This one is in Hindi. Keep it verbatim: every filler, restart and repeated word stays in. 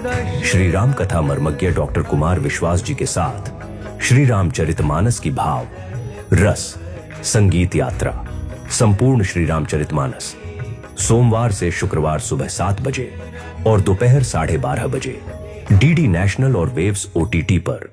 श्री राम कथा मर्मज्ञ डॉक्टर कुमार विश्वास जी के साथ श्री रामचरितमानस की भाव रस संगीत यात्रा संपूर्ण श्री रामचरितमानस सोमवार से शुक्रवार सुबह सात बजे और दोपहर साढ़े बारह बजे डीडी नेशनल और वेव्स ओटीटी पर।